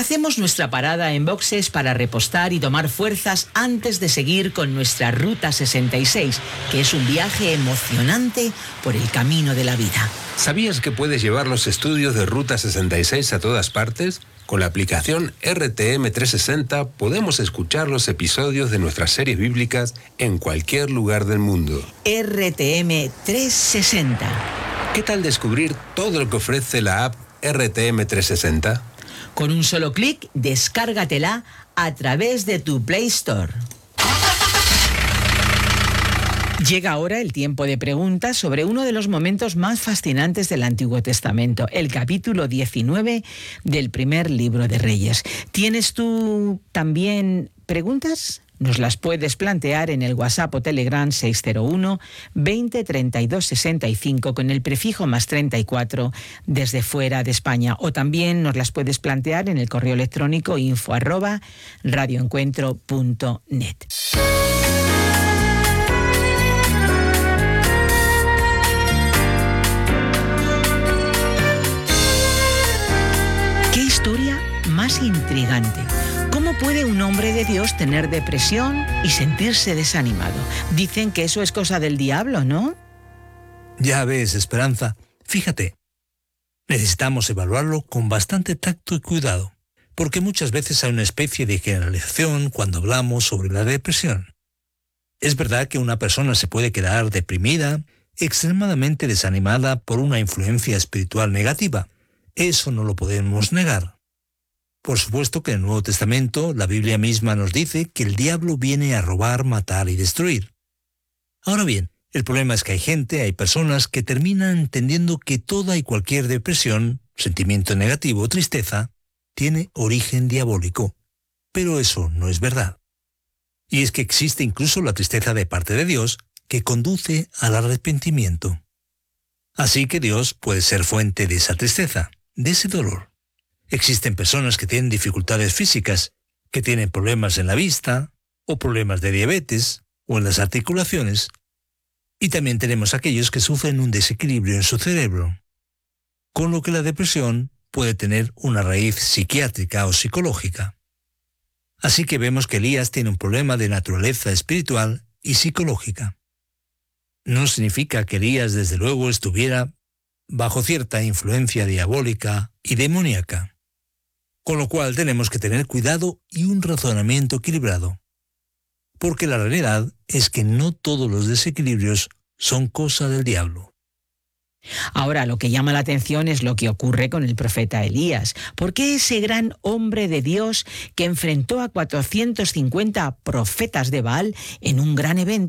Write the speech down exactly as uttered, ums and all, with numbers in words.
Hacemos nuestra parada en boxes para repostar y tomar fuerzas antes de seguir con nuestra Ruta sesenta y seis, que es un viaje emocionante por el camino de la vida. ¿Sabías que puedes llevar los estudios de Ruta sesenta y seis a todas partes? Con la aplicación R T M trescientos sesenta podemos escuchar los episodios de nuestras series bíblicas en cualquier lugar del mundo. R T M trescientos sesenta. ¿Qué tal descubrir todo lo que ofrece la app R T M trescientos sesenta? Con un solo clic, descárgatela a través de tu Play Store. Llega ahora el tiempo de preguntas sobre uno de los momentos más fascinantes del Antiguo Testamento, el capítulo diecinueve del primer libro de Reyes. ¿Tienes tú también preguntas? Nos las puedes plantear en el WhatsApp o Telegram seis cero uno, veinte, treinta y dos, sesenta y cinco con el prefijo más treinta y cuatro desde fuera de España. O también nos las puedes plantear en el correo electrónico info arroba radioencuentro punto net. ¡Qué historia más intrigante! ¿Cómo puede un hombre de Dios tener depresión y sentirse desanimado? Dicen que eso es cosa del diablo, ¿no? Ya ves, Esperanza, fíjate, necesitamos evaluarlo con bastante tacto y cuidado, porque muchas veces hay una especie de generalización cuando hablamos sobre la depresión. Es verdad que una persona se puede quedar deprimida, extremadamente desanimada por una influencia espiritual negativa. Eso no lo podemos negar. Por supuesto que en el Nuevo Testamento la Biblia misma nos dice que el diablo viene a robar, matar y destruir. Ahora bien, el problema es que hay gente, hay personas que terminan entendiendo que toda y cualquier depresión, sentimiento negativo o tristeza, tiene origen diabólico. Pero eso no es verdad. Y es que existe incluso la tristeza de parte de Dios que conduce al arrepentimiento. Así que Dios puede ser fuente de esa tristeza, de ese dolor. Existen personas que tienen dificultades físicas, que tienen problemas en la vista, o problemas de diabetes, o en las articulaciones. Y también tenemos aquellos que sufren un desequilibrio en su cerebro. Con lo que la depresión puede tener una raíz psiquiátrica o psicológica. Así que vemos que Elías tiene un problema de naturaleza espiritual y psicológica. No significa que Elías desde luego estuviera bajo cierta influencia diabólica y demoníaca. Con lo cual tenemos que tener cuidado y un razonamiento equilibrado. Porque la realidad es que no todos los desequilibrios son cosa del diablo. Ahora, lo que llama la atención es lo que ocurre con el profeta Elías. ¿Por qué ese gran hombre de Dios que enfrentó a cuatrocientos cincuenta profetas de Baal en un gran evento